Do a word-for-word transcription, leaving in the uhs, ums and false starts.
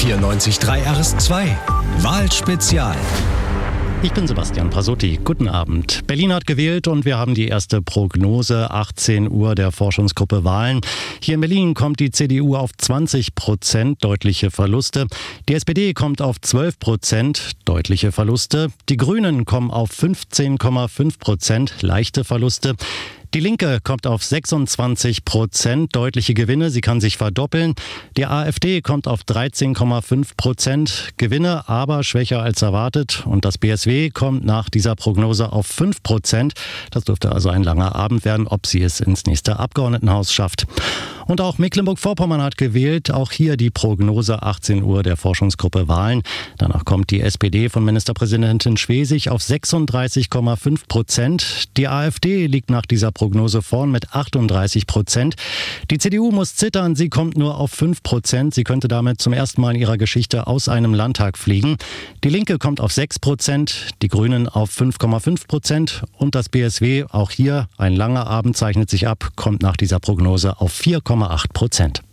vierundneunzig Komma drei R S zwei. Wahlspezial. Ich bin Sebastian Pasotti. Guten Abend. Berlin hat gewählt und wir haben die erste Prognose. achtzehn Uhr der Forschungsgruppe Wahlen. Hier in Berlin kommt die C D U auf zwanzig Prozent, deutliche Verluste. Die S P D kommt auf zwölf Prozent, deutliche Verluste. Die Grünen kommen auf fünfzehn Komma fünf Prozent, leichte Verluste. Die Linke kommt auf sechsundzwanzig Prozent, deutliche Gewinne, sie kann sich verdoppeln. Die AfD kommt auf dreizehn Komma fünf Prozent, Gewinne, aber schwächer als erwartet. Und das B S W kommt nach dieser Prognose auf fünf Prozent. Das dürfte also ein langer Abend werden, ob sie es ins nächste Abgeordnetenhaus schafft. Und auch Mecklenburg-Vorpommern hat gewählt. Auch hier die Prognose achtzehn Uhr der Forschungsgruppe Wahlen. Danach kommt die S P D von Ministerpräsidentin Schwesig auf sechsunddreißig Komma fünf Prozent. Die AfD liegt nach dieser Prognose vorn mit achtunddreißig Prozent. Die C D U muss zittern. Sie kommt nur auf fünf Prozent. Sie könnte damit zum ersten Mal in ihrer Geschichte aus einem Landtag fliegen. Die Linke kommt auf sechs Prozent. Die Grünen auf fünf Komma fünf Prozent. Und das B S W, auch hier ein langer Abend zeichnet sich ab, kommt nach dieser Prognose auf vier Komma acht Prozent.